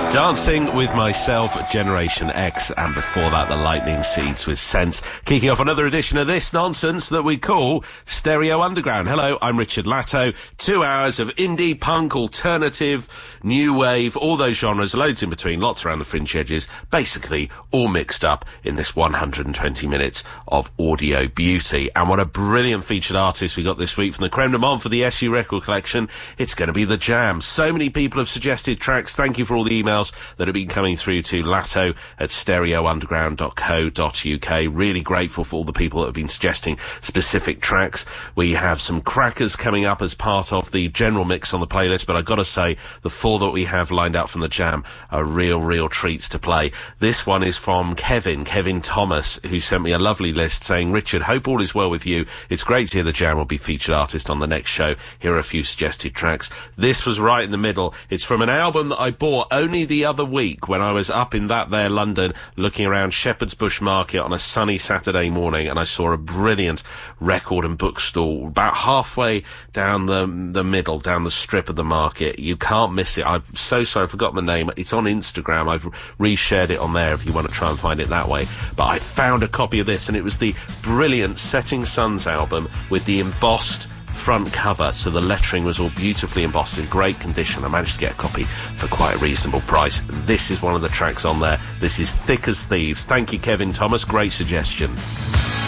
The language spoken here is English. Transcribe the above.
Dancing with Myself, Generation X, and before that, the Lightning Seeds with Sense. Kicking off another edition of this nonsense that we call Stereo Underground. Hello, I'm Richard Latto. 2 hours of indie, punk, alternative, new wave, all those genres, loads in between, lots around the fringe edges, basically all mixed up in this 120 minutes of audio beauty. And what a brilliant featured artist we got this week from the Creme de Monde for the SU Record Collection. It's going to be The Jam. So many people have suggested tracks. Thank you for all the emails that have been coming through to latto@stereounderground.co.uk. Really grateful for all the people that have been suggesting specific tracks. We have some crackers coming up as part of the general mix on the playlist, but I've got to say, the four that we have lined up from The Jam are real treats to play. This one is from Kevin Thomas, who sent me a lovely list saying, Richard, hope all is well with you. It's great to hear The Jam will be featured artist on the next show. Here are a few suggested tracks. This was right in the middle. It's from an album that I bought only the other week when I was up in that there London looking around Shepherd's Bush Market on a sunny Saturday morning, and I saw a brilliant record and bookstall about halfway down the middle, down the strip of the market. You can't miss it. I'm so sorry, I forgot the name. It's on Instagram. I've reshared it on there if you want to try and find it that way. But I found a copy of this, and it was the brilliant Setting Suns album with the embossed front cover, so the lettering was all beautifully embossed in great condition. I managed to get a copy for quite a reasonable price. This is one of the tracks on there. This is Thick as Thieves. Thank you, Kevin Thomas. Great suggestion.